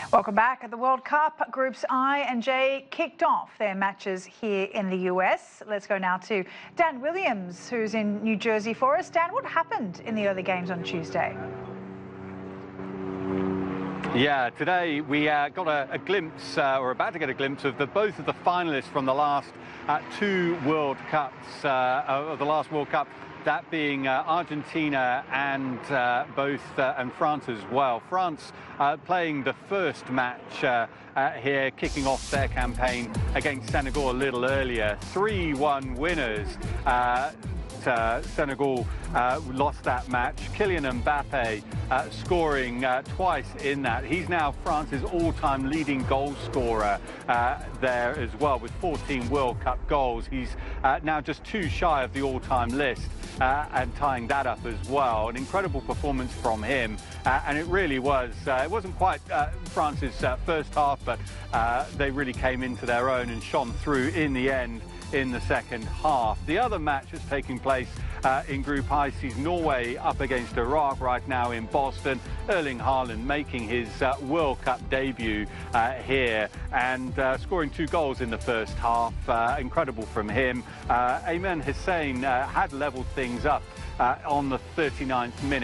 Welcome back. The World Cup Groups I and J kicked off their matches here in the US. Let's go now to Dan Williams, who's in New Jersey for us. Dan, what happened in the early games on Tuesday? Yeah, today we got a glimpse, or about to get a glimpse of both of the finalists from the last two World Cups, of the last World Cup. That being Argentina and and France as well. France playing the first match here, kicking off their campaign against Senegal a little earlier. 3-1 winners. Senegal lost that match. Kylian Mbappe scoring twice in that. He's now France's all-time leading goal scorer there as well, with 14 World Cup goals. He's now just two shy of the all-time list and tying that up as well. An incredible performance from him, and it really was. It wasn't quite France's first half, but they really came into their own and shone through in the end in the second half. The other match is taking place in Group I, sees Norway up against Iraq right now in Boston. Erling Haaland making his World Cup debut here and scoring 2 goals in the first half. Incredible from him. Ayman Hussein had levelled things up on the 39th minute.